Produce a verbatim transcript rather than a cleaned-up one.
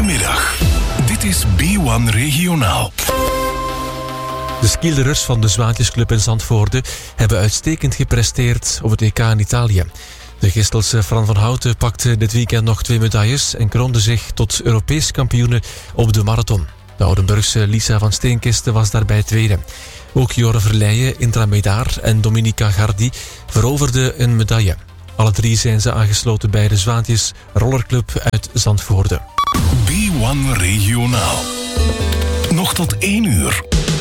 Goedemiddag. Dit is B één Regionaal. De skilers van de Zwaantjesclub in Zandvoorde hebben uitstekend gepresteerd op het E K in Italië. De Gistelse Fran van Houten pakte dit weekend nog twee medailles en kroonde zich tot Europees kampioene op de marathon. De Oudenburgse Lisa van Steenkisten was daarbij tweede. Ook Jore Verleijen, Intra Medaar en Dominica Gardi veroverden een medaille. Alle drie zijn ze aangesloten bij de Zwaantjes Rollerclub uit Zandvoorde. B één Regionaal. Nog tot één uur.